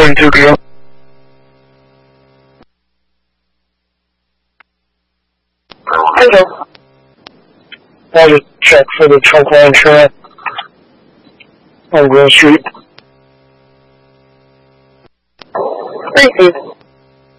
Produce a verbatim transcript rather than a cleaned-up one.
One, two, go. Hello. I'll just check for the trunk line trail on Grove Street. Thank you.